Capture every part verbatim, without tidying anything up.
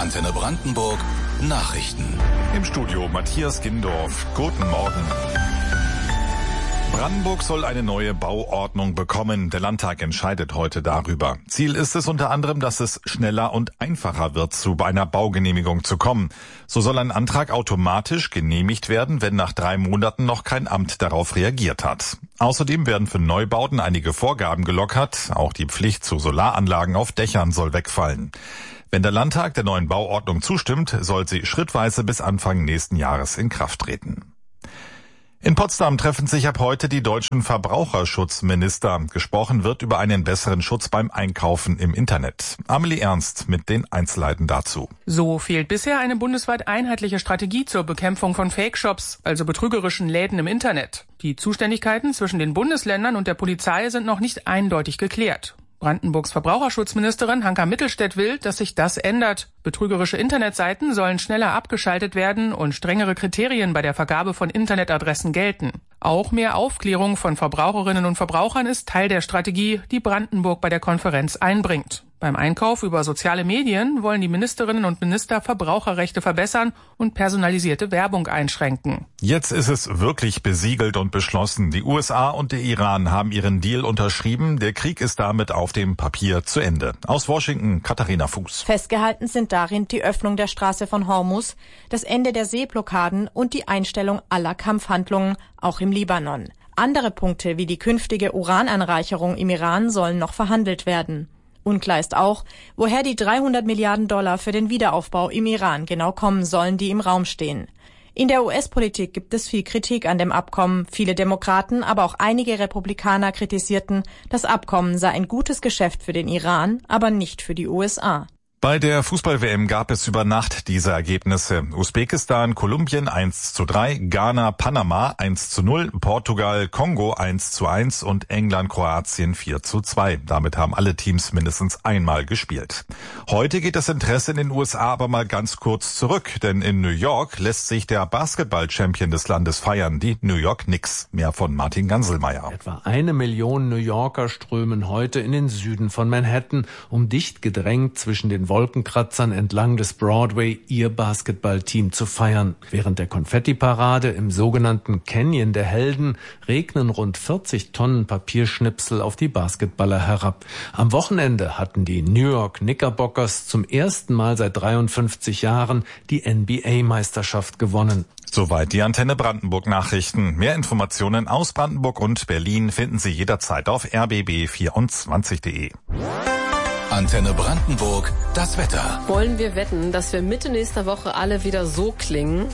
Antenne Brandenburg Nachrichten. Im Studio Matthias Gindorf. Guten Morgen. Brandenburg soll eine neue Bauordnung bekommen. Der Landtag entscheidet heute darüber. Ziel ist es unter anderem, dass es schneller und einfacher wird, zu einer Baugenehmigung zu kommen. So soll ein Antrag automatisch genehmigt werden, wenn nach drei Monaten noch kein Amt darauf reagiert hat. Außerdem werden für Neubauten einige Vorgaben gelockert. Auch die Pflicht zu Solaranlagen auf Dächern soll wegfallen. Wenn der Landtag der neuen Bauordnung zustimmt, soll sie schrittweise bis Anfang nächsten Jahres in Kraft treten. In Potsdam treffen sich ab heute die deutschen Verbraucherschutzminister. Gesprochen wird über einen besseren Schutz beim Einkaufen im Internet. Amelie Ernst mit den Einzelheiten dazu. So fehlt bisher eine bundesweit einheitliche Strategie zur Bekämpfung von Fake-Shops, also betrügerischen Läden im Internet. Die Zuständigkeiten zwischen den Bundesländern und der Polizei sind noch nicht eindeutig geklärt. Brandenburgs Verbraucherschutzministerin Hanka Mittelstädt will, dass sich das ändert. Betrügerische Internetseiten sollen schneller abgeschaltet werden und strengere Kriterien bei der Vergabe von Internetadressen gelten. Auch mehr Aufklärung von Verbraucherinnen und Verbrauchern ist Teil der Strategie, die Brandenburg bei der Konferenz einbringt. Beim Einkauf über soziale Medien wollen die Ministerinnen und Minister Verbraucherrechte verbessern und personalisierte Werbung einschränken. Jetzt ist es wirklich besiegelt und beschlossen. Die U S A und der Iran haben ihren Deal unterschrieben. Der Krieg ist damit auf dem Papier zu Ende. Aus Washington, Katharina Fuß. Festgehalten sind darin die Öffnung der Straße von Hormuz, das Ende der Seeblockaden und die Einstellung aller Kampfhandlungen, auch im Libanon. Andere Punkte wie die künftige Urananreicherung im Iran sollen noch verhandelt werden. Unklar ist auch, woher die dreihundert Milliarden Dollar für den Wiederaufbau im Iran genau kommen sollen, die im Raum stehen. In der U S-Politik gibt es viel Kritik an dem Abkommen. Viele Demokraten, aber auch einige Republikaner kritisierten, das Abkommen sei ein gutes Geschäft für den Iran, aber nicht für die U S A. Bei der Fußball-W M gab es über Nacht diese Ergebnisse. Usbekistan, Kolumbien eins zu drei, Ghana, Panama eins zu null, Portugal, Kongo eins zu eins und England, Kroatien vier zu zwei. Damit haben alle Teams mindestens einmal gespielt. Heute geht das Interesse in den U S A aber mal ganz kurz zurück, denn in New York lässt sich der Basketball-Champion des Landes feiern, die New York Knicks. Mehr von Martin Ganselmeier. Etwa eine Million New Yorker strömen heute in den Süden von Manhattan, um dicht gedrängt zwischen den Wolkenkratzern entlang des Broadway ihr Basketballteam zu feiern. Während der Konfettiparade im sogenannten Canyon der Helden regnen rund vierzig Tonnen Papierschnipsel auf die Basketballer herab. Am Wochenende hatten die New York Knickerbockers zum ersten Mal seit dreiundfünfzig Jahren die N B A-Meisterschaft gewonnen. Soweit die Antenne Brandenburg Nachrichten. Mehr Informationen aus Brandenburg und Berlin finden Sie jederzeit auf r b b vierundzwanzig punkt de. Antenne Brandenburg, das Wetter. Wollen wir wetten, dass wir Mitte nächster Woche alle wieder so klingen?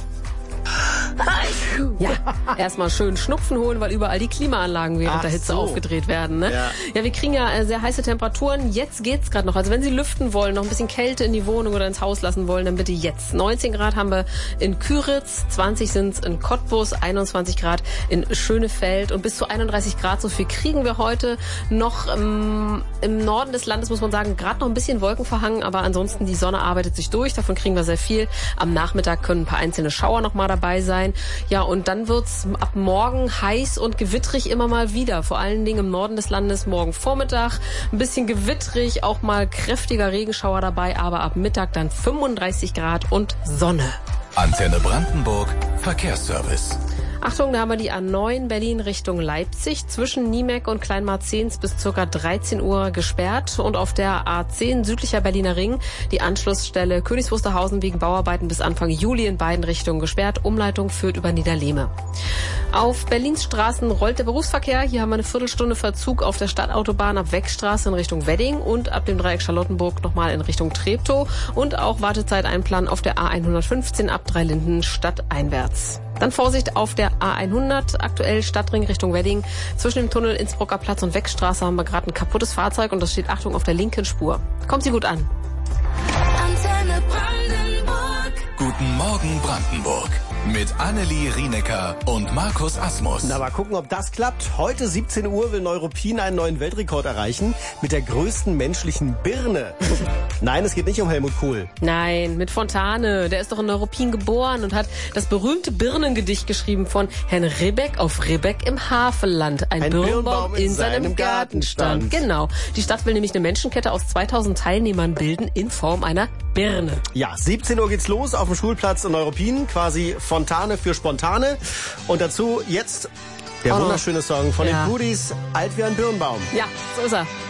Ja, erstmal schön Schnupfen holen, weil überall die Klimaanlagen während Ach der Hitze so. aufgedreht werden. Ne? Ja. ja, wir kriegen ja sehr heiße Temperaturen. Jetzt geht's gerade noch. Also wenn Sie lüften wollen, noch ein bisschen Kälte in die Wohnung oder ins Haus lassen wollen, dann bitte jetzt. neunzehn Grad haben wir in Küritz, zwanzig sind's in Cottbus, einundzwanzig Grad in Schönefeld und bis zu einunddreißig Grad. So viel kriegen wir heute noch. Ähm, Im Norden des Landes muss man sagen, gerade noch ein bisschen wolkenverhangen, aber ansonsten die Sonne arbeitet sich durch. Davon kriegen wir sehr viel. Am Nachmittag können ein paar einzelne Schauer noch mal dabei sein. Ja, und dann wird's ab morgen heiß und gewittrig immer mal wieder. Vor allen Dingen im Norden des Landes morgen Vormittag. Ein bisschen gewittrig, auch mal kräftiger Regenschauer dabei, aber ab Mittag dann fünfunddreißig Grad und Sonne. Antenne Brandenburg, Verkehrsservice. Achtung, da haben wir die A neun Berlin Richtung Leipzig zwischen Niemek und Kleinmarzehns bis ca. dreizehn Uhr gesperrt und auf der A zehn südlicher Berliner Ring die Anschlussstelle Königs Wusterhausen wegen Bauarbeiten bis Anfang Juli in beiden Richtungen gesperrt. Umleitung führt über Niederlehme. Auf Berlins Straßen rollt der Berufsverkehr. Hier haben wir eine Viertelstunde Verzug auf der Stadtautobahn ab Weckstraße in Richtung Wedding und ab dem Dreieck Charlottenburg nochmal in Richtung Treptow und auch Wartezeiteinplan auf der A hundertfünfzehn ab Dreilinden stadteinwärts. Dann Vorsicht auf der A hundert, aktuell Stadtring Richtung Wedding. Zwischen dem Tunnel Innsbrucker Platz und Weckstraße haben wir gerade ein kaputtes Fahrzeug und das steht, Achtung, auf der linken Spur. Kommt sie gut an. Antenne Brandenburg. Guten Morgen Brandenburg. Mit Annelie Rienecker und Markus Asmus. Na, mal gucken, ob das klappt. Heute siebzehn Uhr will Neuruppin einen neuen Weltrekord erreichen mit der größten menschlichen Birne. Nein, es geht nicht um Helmut Kohl. Nein, mit Fontane. Der ist doch in Neuruppin geboren und hat das berühmte Birnengedicht geschrieben von Herrn Ribbeck auf Ribbeck im Havelland. Ein, Ein Birnbaum, Birnbaum in, in seinem Garten stand. Genau. Die Stadt will nämlich eine Menschenkette aus zweitausend Teilnehmern bilden in Form einer Birne. Ja, siebzehn Uhr geht's los auf dem Schulplatz in Neuruppin. Quasi Fontane für Spontane. Und dazu jetzt der oh. wunderschöne Song von ja. den Goodies, Alt wie ein Birnbaum. Ja, so ist er.